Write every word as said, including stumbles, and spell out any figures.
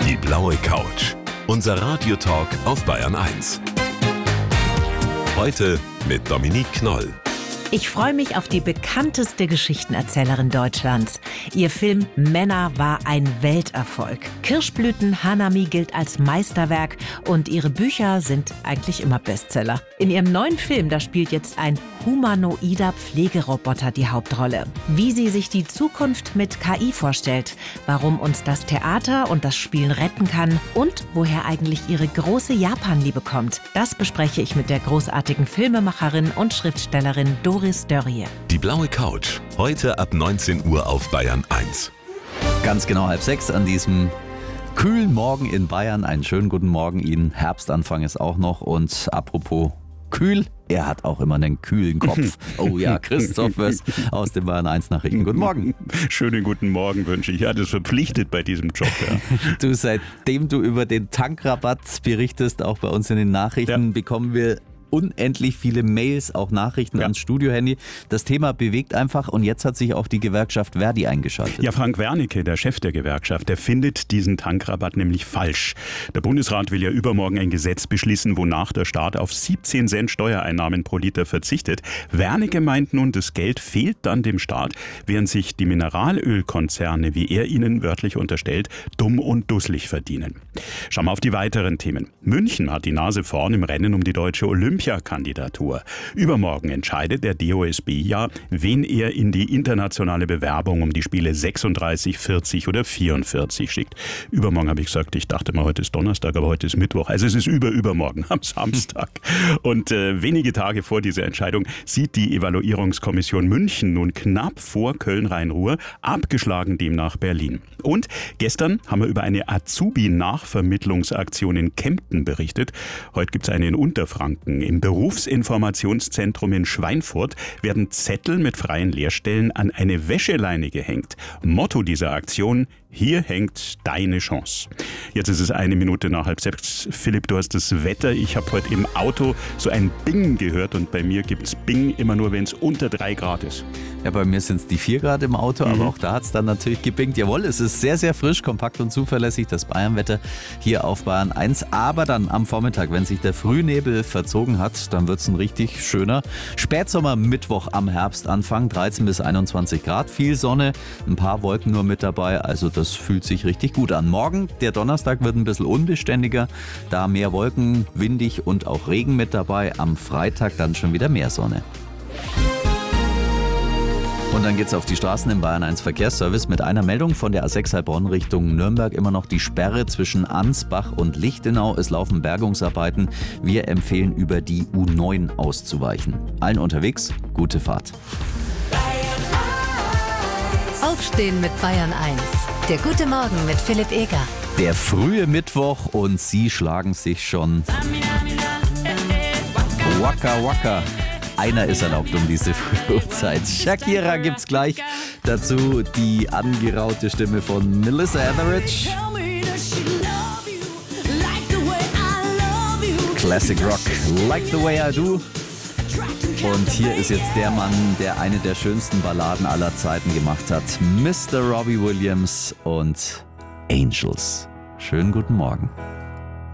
Die blaue Couch. Unser Radiotalk auf Bayern eins. Heute mit Dominique Knoll. Ich freue mich auf die bekannteste Geschichtenerzählerin Deutschlands. Ihr Film Männer war ein Welterfolg. Kirschblüten Hanami gilt als Meisterwerk und ihre Bücher sind eigentlich immer Bestseller. In ihrem neuen Film, da spielt jetzt ein humanoider Pflegeroboter die Hauptrolle. Wie sie sich die Zukunft mit K I vorstellt, warum uns das Theater und das Spielen retten kann und woher eigentlich ihre große Japanliebe kommt, das bespreche ich mit der großartigen Filmemacherin und Schriftstellerin Doris Dörrie. Die blaue Couch. Heute ab neunzehn Uhr auf Bayern eins. Ganz genau halb sechs an diesem kühlen Morgen in Bayern. Einen schönen guten Morgen Ihnen. Herbstanfang ist auch noch. Und apropos kühl, er hat auch immer einen kühlen Kopf. Oh ja, Christoph Wöss aus den Bayern eins Nachrichten. Guten Morgen. Schönen guten Morgen wünsche ich. Ja, das ist verpflichtet bei diesem Job. Ja. Du, seitdem du über den Tankrabatt berichtest, auch bei uns in den Nachrichten, ja, bekommen wir unendlich viele Mails, auch Nachrichten, ja, ans Studiohandy. Das Thema bewegt einfach und jetzt hat sich auch die Gewerkschaft Verdi eingeschaltet. Ja, Frank Wernicke, der Chef der Gewerkschaft, der findet diesen Tankrabatt nämlich falsch. Der Bundesrat will ja übermorgen ein Gesetz beschließen, wonach der Staat auf siebzehn Cent Steuereinnahmen pro Liter verzichtet. Wernicke meint nun, das Geld fehlt dann dem Staat, während sich die Mineralölkonzerne, wie er ihnen wörtlich unterstellt, dumm und dusselig verdienen. Schauen wir auf die weiteren Themen. München hat die Nase vorn im Rennen um die deutsche Olympia Kandidatur. Übermorgen entscheidet der D O S B ja, wen er in die internationale Bewerbung um die Spiele sechsunddreißig, vierzig oder vierundvierzig schickt. Übermorgen habe ich gesagt, ich dachte mal, heute ist Donnerstag, aber heute ist Mittwoch. Also es ist über übermorgen am Samstag. Und äh, wenige Tage vor dieser Entscheidung sieht die Evaluierungskommission München nun knapp vor Köln-Rhein-Ruhr, abgeschlagen demnach Berlin. Und gestern haben wir über eine Azubi-Nachvermittlungsaktion in Kempten berichtet. Heute gibt es eine in Unterfranken. Im Berufsinformationszentrum in Schweinfurt werden Zettel mit freien Lehrstellen an eine Wäscheleine gehängt. Motto dieser Aktion: Hier hängt deine Chance. Jetzt ist es eine Minute nach halb sechs. Philipp, du hast das Wetter. Ich habe heute im Auto so ein Bing gehört und bei mir gibt es Bing immer nur, wenn es unter drei Grad ist. Ja, bei mir sind es die vier Grad im Auto, mhm. aber auch da hat es dann natürlich gebingt. Jawohl, es ist sehr, sehr frisch, kompakt und zuverlässig, das Bayernwetter hier auf Bayern eins. Aber dann am Vormittag, wenn sich der Frühnebel verzogen hat, dann wird es ein richtig schöner Spätsommer-Mittwoch am Herbstanfang. dreizehn bis einundzwanzig Grad, viel Sonne, ein paar Wolken nur mit dabei. Also das fühlt sich richtig gut an. Morgen, der Donnerstag, wird ein bisschen unbeständiger, da mehr Wolken, windig und auch Regen mit dabei. Am Freitag dann schon wieder mehr Sonne. Und dann geht's auf die Straßen im Bayern eins Verkehrsservice mit einer Meldung von der A sechs Heilbronn Richtung Nürnberg. Immer noch die Sperre zwischen Ansbach und Lichtenau. Es laufen Bergungsarbeiten. Wir empfehlen, über die U neun auszuweichen. Allen unterwegs, gute Fahrt. Aufstehen mit Bayern eins. Der gute Morgen mit Philipp Eger. Der frühe Mittwoch und Sie schlagen sich schon Waka Waka. Einer ist erlaubt um diese frühe Uhrzeit. Shakira gibt's gleich. Dazu die angeraute Stimme von Melissa Etheridge. Classic Rock, Like the Way I Do. Und hier ist jetzt der Mann, der eine der schönsten Balladen aller Zeiten gemacht hat. Mister Robbie Williams und Angels. Schönen guten Morgen.